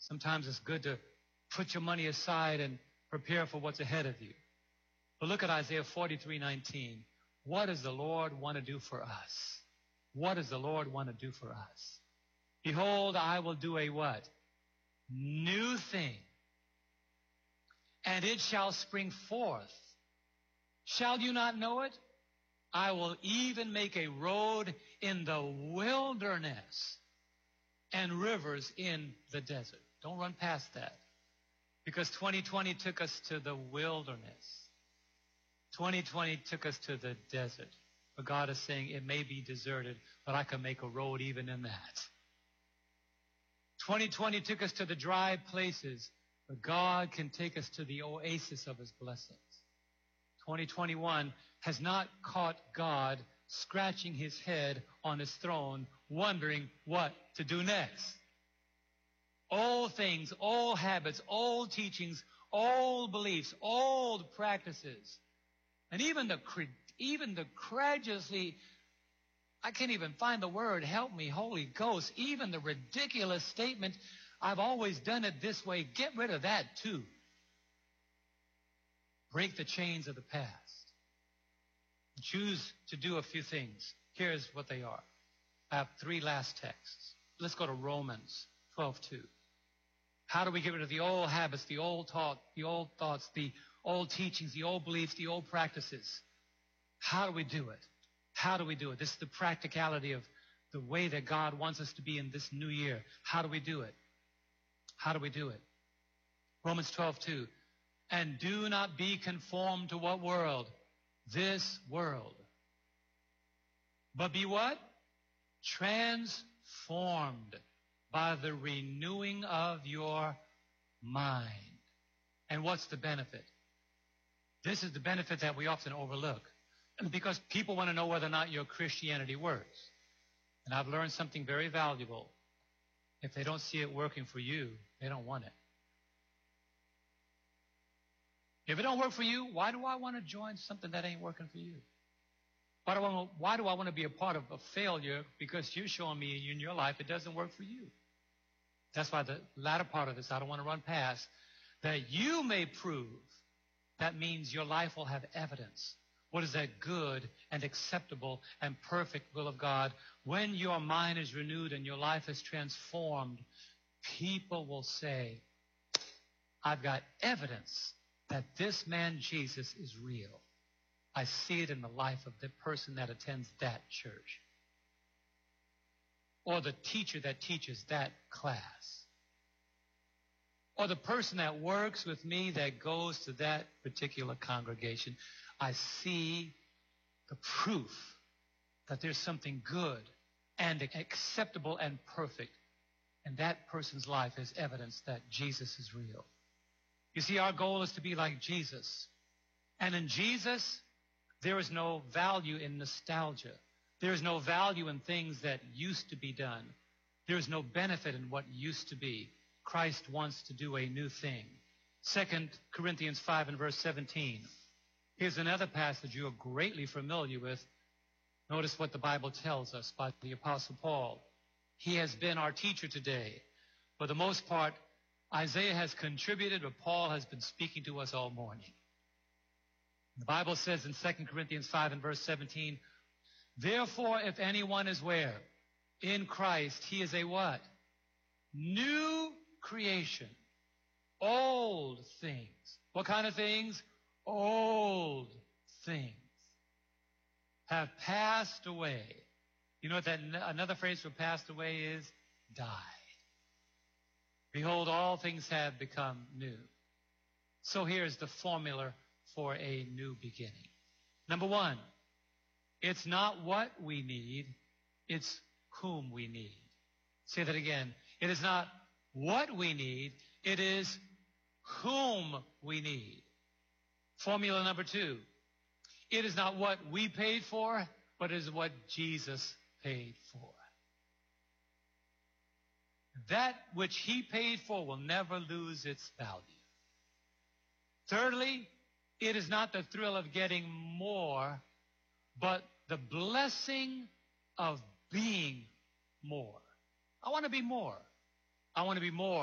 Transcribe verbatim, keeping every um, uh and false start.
Sometimes it's good to put your money aside and prepare for what's ahead of you. But look at Isaiah forty-three nineteen. What does the Lord want to do for us? What does the Lord want to do for us? Behold, I will do a what? New thing. And it shall spring forth. Shall you not know it? I will even make a road in the wilderness and rivers in the desert. Don't run past that. Because twenty twenty took us to the wilderness. twenty twenty took us to the desert. But God is saying it may be deserted, but I can make a road even in that. twenty twenty took us to the dry places, but God can take us to the oasis of His blessings. twenty twenty-one has not caught God scratching His head on His throne, wondering what to do next. Old things, old habits, old teachings, old beliefs, old practices, and even the even the credulously, I can't even find the word, help me, Holy Ghost, even the ridiculous statement, I've always done it this way, get rid of that too. Break the chains of the past. Choose to do a few things. Here's what they are. I have three last texts. Let's go to Romans twelve two. How do we get rid of the old habits, the old thought, the old thoughts, the old teachings, the old beliefs, the old practices? How do we do it? How do we do it? This is the practicality of the way that God wants us to be in this new year. How do we do it? How do we do it? Romans twelve two. And do not be conformed to what world? This world. But be what? Transformed by the renewing of your mind. And what's the benefit? This is the benefit that we often overlook. Because people want to know whether or not your Christianity works. And I've learned something very valuable. If they don't see it working for you, they don't want it. If it don't work for you, why do I want to join something that ain't working for you? Why do I want, why do I want to be a part of a failure because you're showing me in your life it doesn't work for you? That's why the latter part of this I don't want to run past. That you may prove, that means your life will have evidence. What is that good and acceptable and perfect will of God? When your mind is renewed and your life is transformed, people will say, I've got evidence that this man Jesus is real. I see it in the life of the person that attends that church. Or the teacher that teaches that class. Or the person that works with me that goes to that particular congregation. I see the proof that there's something good and acceptable and perfect. And that person's life is evidence that Jesus is real. You see, our goal is to be like Jesus. And in Jesus, there is no value in nostalgia. There is no value in things that used to be done. There is no benefit in what used to be. Christ wants to do a new thing. Second Corinthians five and verse seventeen. Here's another passage you are greatly familiar with. Notice what the Bible tells us by the Apostle Paul. He has been our teacher today. For the most part, Isaiah has contributed, but Paul has been speaking to us all morning. The Bible says in Second Corinthians five and verse seventeen, therefore, if anyone is where? In Christ, he is a what? New creation. Old things. What kind of things? Old things have passed away. You know what that another phrase for passed away is? Died. Behold, all things have become new. So here's the formula for a new beginning. Number one, it's not what we need, it's whom we need. Say that again. It is not what we need, it is whom we need. Formula number two, it is not what we paid for, but it is what Jesus paid for. That which he paid for will never lose its value. Thirdly, it is not the thrill of getting more, but the blessing of being more. I want to be more. I want to be more.